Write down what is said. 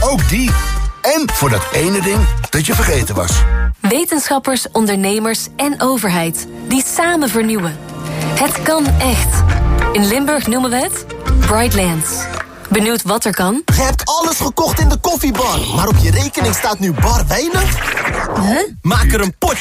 Ook die. En voor dat ene ding dat je vergeten was. Wetenschappers, ondernemers en overheid die samen vernieuwen. Het kan echt. In Limburg noemen we het Brightlands. Benieuwd wat er kan? Je hebt alles gekocht in de koffiebar, maar op je rekening staat nu bar weinig? Huh? Maak er een potje